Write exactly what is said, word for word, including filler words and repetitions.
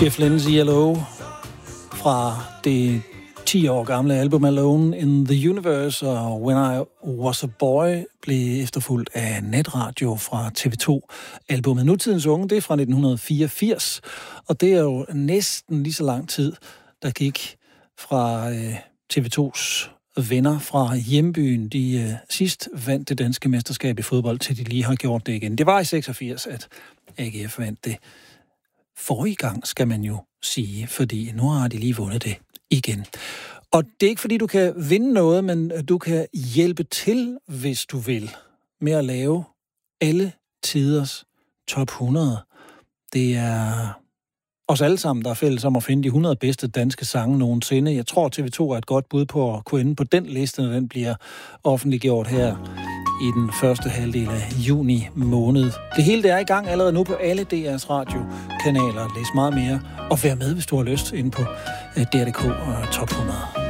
Jeff Lynne's E L O fra det ti år gamle album Alone in the Universe, og When I Was a Boy blev efterfulgt af Netradio fra T V to. Albumet Nutidens Unge, det er fra nitten fireogfirs, og det er jo næsten lige så lang tid, der gik fra øh, T V tos venner fra hjembyen. De øh, sidst vandt det danske mesterskab i fodbold, til de lige har gjort det igen. Det var i seksogfirs, at A G F vandt det. Forrige gang, skal man jo sige, fordi nu har de lige vundet det igen. Og det er ikke, fordi du kan vinde noget, men du kan hjælpe til, hvis du vil, med at lave alle tiders top hundrede. Det er os alle sammen, der er fælles om at finde de hundrede bedste danske sange nogensinde. Jeg tror, T V to er et godt bud på at kunne ende på den liste, når den bliver offentliggjort her i den første halvdel af juni måned. Det hele det er i gang allerede nu på alle D R's radiokanaler. Læs meget mere og vær med, hvis du har lyst, inde på D R punktum D K og Top hundrede.